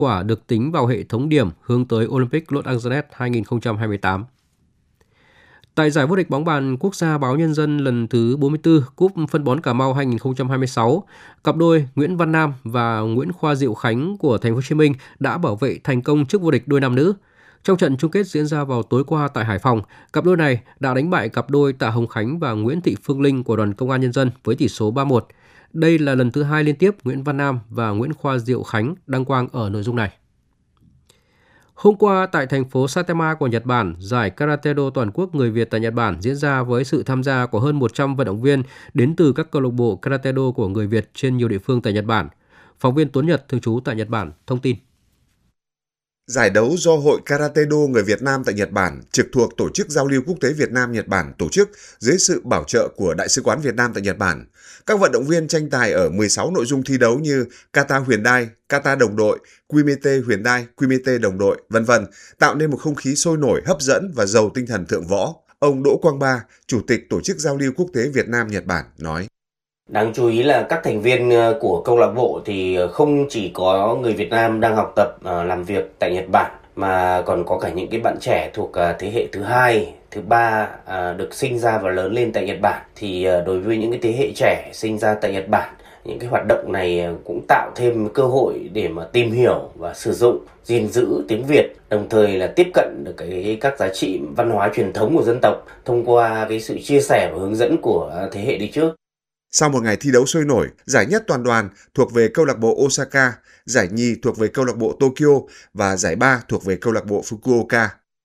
quả được tính vào hệ thống điểm hướng tới Olympic Los Angeles 2028. Tại giải vô địch bóng bàn quốc gia Báo Nhân dân lần thứ 44 Cúp Phân bón Cà Mau 2026, cặp đôi Nguyễn Văn Nam và Nguyễn Khoa Diệu Khánh của Thành phố Hồ Chí Minh đã bảo vệ thành công chức vô địch đôi nam nữ. Trong trận chung kết diễn ra vào tối qua tại Hải Phòng, cặp đôi này đã đánh bại cặp đôi Tạ Hồng Khánh và Nguyễn Thị Phương Linh của Đoàn Công an Nhân dân với tỷ số 3-1. Đây là lần thứ 2 liên tiếp Nguyễn Văn Nam và Nguyễn Khoa Diệu Khánh đăng quang ở nội dung này. Hôm qua tại thành phố Saitama của Nhật Bản, giải Karate-do toàn quốc người Việt tại Nhật Bản diễn ra với sự tham gia của hơn 100 vận động viên đến từ các câu lạc bộ Karate-do của người Việt trên nhiều địa phương tại Nhật Bản. Phóng viên Tuấn Nhật thường trú tại Nhật Bản thông tin. Giải đấu do Hội Karate-do người Việt Nam tại Nhật Bản trực thuộc Tổ chức Giao lưu Quốc tế Việt Nam-Nhật Bản tổ chức dưới sự bảo trợ của Đại sứ quán Việt Nam tại Nhật Bản. Các vận động viên tranh tài ở 16 nội dung thi đấu như kata huyền đai, kata đồng đội, kumite huyền đai, kumite đồng đội, v.v. tạo nên một không khí sôi nổi, hấp dẫn và giàu tinh thần thượng võ. Ông Đỗ Quang Ba, Chủ tịch Tổ chức Giao lưu Quốc tế Việt Nam-Nhật Bản nói. Đáng chú ý là các thành viên của câu lạc bộ thì không chỉ có người Việt Nam đang học tập làm việc tại Nhật Bản mà còn có cả những cái bạn trẻ thuộc thế hệ thứ hai, thứ ba được sinh ra và lớn lên tại Nhật Bản. Thì đối với những cái thế hệ trẻ sinh ra tại Nhật Bản, những cái hoạt động này cũng tạo thêm cơ hội để mà tìm hiểu và sử dụng, gìn giữ tiếng Việt, đồng thời là tiếp cận được các giá trị văn hóa truyền thống của dân tộc thông qua cái sự chia sẻ và hướng dẫn của thế hệ đi trước. Sau một ngày thi đấu sôi nổi, giải nhất toàn đoàn thuộc về câu lạc bộ Osaka, giải nhì thuộc về câu lạc bộ Tokyo và giải ba thuộc về câu lạc bộ Fukuoka.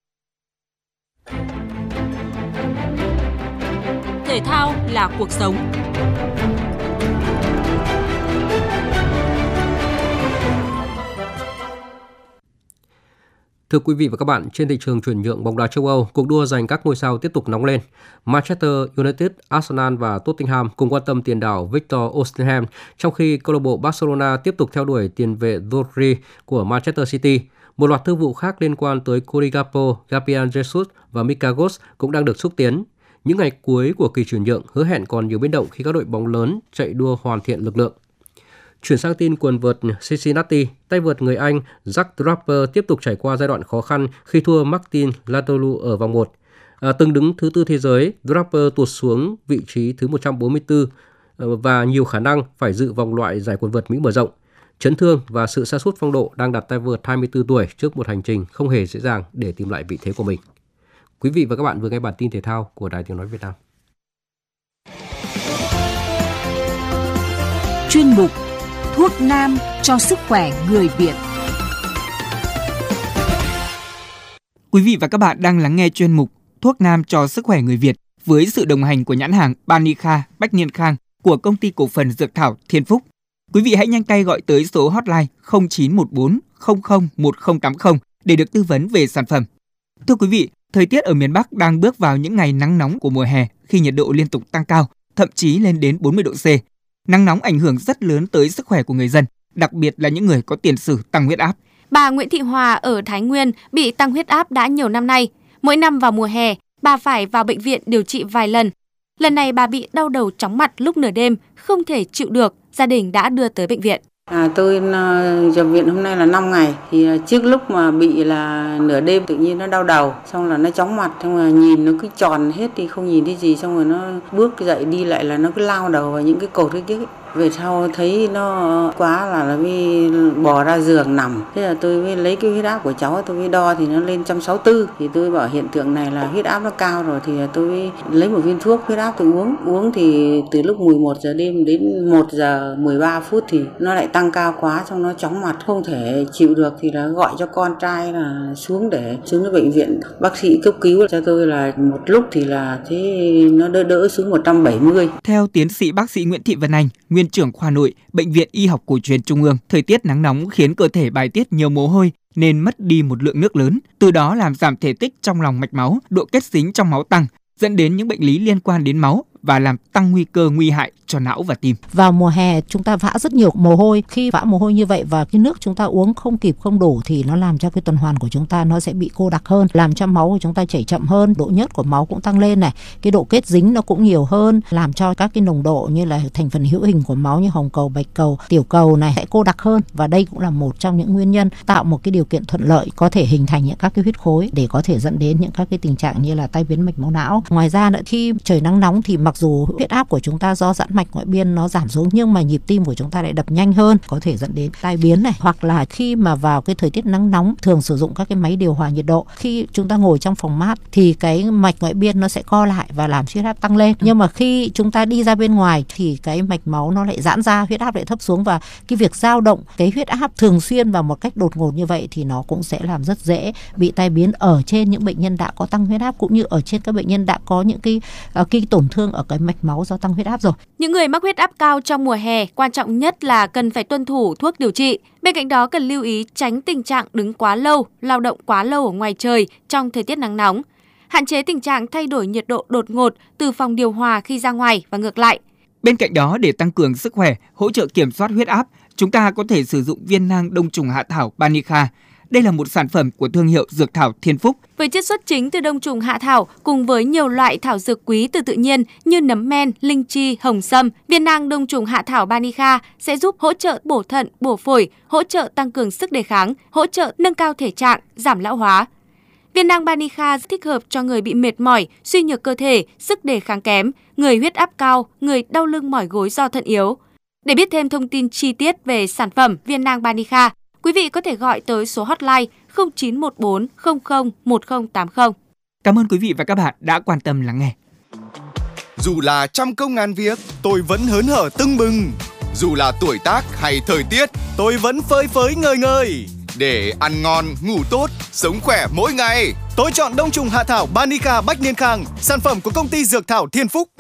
Thể thao là cuộc sống. Thưa quý vị và các bạn, trên thị trường chuyển nhượng bóng đá châu Âu, cuộc đua giành các ngôi sao tiếp tục nóng lên. Manchester United, Arsenal và Tottenham cùng quan tâm tiền đạo Victor Osimhen, trong khi câu lạc bộ Barcelona tiếp tục theo đuổi tiền vệ Rodri của Manchester City. Một loạt thương vụ khác liên quan tới Cody Gakpo, Gabriel Jesus và Mika Gos cũng đang được xúc tiến. Những ngày cuối của kỳ chuyển nhượng hứa hẹn còn nhiều biến động khi các đội bóng lớn chạy đua hoàn thiện lực lượng. Chuyển sang tin quần vợt Cincinnati, tay vợt người Anh Jack Draper tiếp tục trải qua giai đoạn khó khăn khi thua Martin Latolu ở vòng 1. Từng đứng thứ tư thế giới, Draper tụt xuống vị trí thứ 144 và nhiều khả năng phải dự vòng loại giải quần vợt Mỹ mở rộng. Chấn thương và sự sa sút phong độ đang đặt tay vợt 24 tuổi trước một hành trình không hề dễ dàng để tìm lại vị thế của mình. Quý vị và các bạn vừa nghe bản tin thể thao của Đài Tiếng nói Việt Nam. Chuyên mục Thuốc nam cho sức khỏe người Việt. Quý vị và các bạn đang lắng nghe chuyên mục Thuốc nam cho sức khỏe người Việt với sự đồng hành của nhãn hàng Banica Bách Niên Khang của công ty cổ phần Dược thảo Thiên Phúc. Quý vị hãy nhanh tay gọi tới số hotline 0914 00 1080 để được tư vấn về sản phẩm. Thưa quý vị, thời tiết ở miền Bắc đang bước vào những ngày nắng nóng của mùa hè khi nhiệt độ liên tục tăng cao, thậm chí lên đến 40 độ C. Nắng nóng ảnh hưởng rất lớn tới sức khỏe của người dân, đặc biệt là những người có tiền sử tăng huyết áp. Bà Nguyễn Thị Hòa ở Thái Nguyên bị tăng huyết áp đã nhiều năm nay. Mỗi năm vào mùa hè, bà phải vào bệnh viện điều trị vài lần. Lần này bà bị đau đầu chóng mặt lúc nửa đêm, không thể chịu được, gia đình đã đưa tới bệnh viện. Tôi nhập viện hôm nay là 5 ngày. Thì trước lúc mà bị là nửa đêm tự nhiên nó đau đầu, xong là nó chóng mặt, xong là nhìn nó cứ tròn hết thì không nhìn thấy gì, xong rồi nó bước dậy đi lại là nó cứ lao đầu vào những cái cột cái về sau thấy nó quá là mới bò ra giường nằm. Thế là tôi mới lấy cái huyết áp của cháu, tôi mới đo thì nó lên 164. Thì tôi bảo hiện tượng này là huyết áp nó cao rồi, thì tôi mới lấy một viên thuốc huyết áp tôi uống thì từ lúc 11 giờ đêm đến 1 giờ 13 phút thì nó lại tăng cao quá, xong nó chóng mặt không thể chịu được thì là gọi cho con trai là xuống đến bệnh viện. Bác sĩ cấp cứu cho tôi là một lúc thì là thế nó đỡ xuống 170. Theo tiến sĩ bác sĩ Nguyễn Thị Vân Anh, nguyên trưởng khoa nội, Bệnh viện Y học Cổ truyền Trung ương, thời tiết nắng nóng khiến cơ thể bài tiết nhiều mồ hôi nên mất đi một lượng nước lớn, từ đó làm giảm thể tích trong lòng mạch máu, độ kết dính trong máu tăng, dẫn đến những bệnh lý liên quan đến máu và làm tăng nguy cơ nguy hại cho não và tim. Vào mùa hè chúng ta vã rất nhiều mồ hôi. Khi vã mồ hôi như vậy và cái nước chúng ta uống không kịp, không đủ thì nó làm cho cái tuần hoàn của chúng ta nó sẽ bị cô đặc hơn, làm cho máu của chúng ta chảy chậm hơn, độ nhớt của máu cũng tăng lên này, cái độ kết dính nó cũng nhiều hơn, làm cho các cái nồng độ như là thành phần hữu hình của máu như hồng cầu, bạch cầu, tiểu cầu này sẽ cô đặc hơn, và đây cũng là một trong những nguyên nhân tạo một cái điều kiện thuận lợi có thể hình thành những các cái huyết khối để có thể dẫn đến những các cái tình trạng như là tai biến mạch máu não. Ngoài ra nữa, khi trời nắng nóng thì mặc dù huyết áp của chúng ta do giãn mạch ngoại biên nó giảm xuống nhưng mà nhịp tim của chúng ta lại đập nhanh hơn, có thể dẫn đến tai biến này. Hoặc là khi mà vào cái thời tiết nắng nóng thường sử dụng các cái máy điều hòa nhiệt độ, khi chúng ta ngồi trong phòng mát thì cái mạch ngoại biên nó sẽ co lại và làm huyết áp tăng lên. Nhưng mà khi chúng ta đi ra bên ngoài thì cái mạch máu nó lại giãn ra, huyết áp lại thấp xuống, và cái việc dao động cái huyết áp thường xuyên và một cách đột ngột như vậy thì nó cũng sẽ làm rất dễ bị tai biến ở trên những bệnh nhân đã có tăng huyết áp, cũng như ở trên các bệnh nhân đã có những cái tổn thương ở cái mạch máu do tăng huyết áp rồi. Những người mắc huyết áp cao trong mùa hè, quan trọng nhất là cần phải tuân thủ thuốc điều trị. Bên cạnh đó cần lưu ý tránh tình trạng đứng quá lâu, lao động quá lâu ở ngoài trời trong thời tiết nắng nóng. Hạn chế tình trạng thay đổi nhiệt độ đột ngột từ phòng điều hòa khi ra ngoài và ngược lại. Bên cạnh đó, để tăng cường sức khỏe, hỗ trợ kiểm soát huyết áp, chúng ta có thể sử dụng viên nang đông trùng hạ thảo Banica. Đây là một sản phẩm của thương hiệu dược thảo Thiên Phúc. Với chiết xuất chính từ đông trùng hạ thảo cùng với nhiều loại thảo dược quý từ tự nhiên như nấm men, linh chi, hồng sâm, viên nang đông trùng hạ thảo Banica sẽ giúp hỗ trợ bổ thận, bổ phổi, hỗ trợ tăng cường sức đề kháng, hỗ trợ nâng cao thể trạng, giảm lão hóa. Viên nang Banica thích hợp cho người bị mệt mỏi, suy nhược cơ thể, sức đề kháng kém, người huyết áp cao, người đau lưng mỏi gối do thận yếu. Để biết thêm thông tin chi tiết về sản phẩm viên nang Banica, quý vị có thể gọi tới số hotline 0914 00 1080. Cảm ơn quý vị và các bạn đã quan tâm lắng nghe. Dù là trăm công ngàn việc, tôi vẫn hớn hở tưng bừng. Dù là tuổi tác hay thời tiết, tôi vẫn phơi phới ngời ngời. Để ăn ngon, ngủ tốt, sống khỏe mỗi ngày, tôi chọn đông trùng hạ thảo Banica Bách Niên Khang, sản phẩm của công ty dược thảo Thiên Phúc.